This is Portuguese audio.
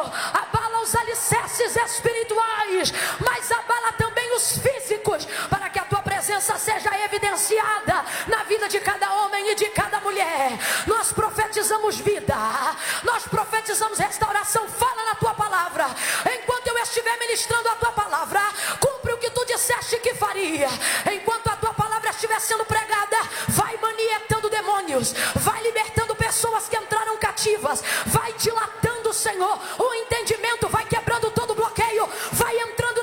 abala os alicerces espirituais, mas abala também os físicos, para que a tua presença seja evidenciada na vida de cada homem e de cada mulher. Nós profetizamos vida, nós profetizamos restauração. Fala na tua palavra, enquanto eu estiver ministrando a tua palavra, cumpre o que tu disseste que faria. Enquanto a tua palavra estiver sendo pregada, vai manietando demônios,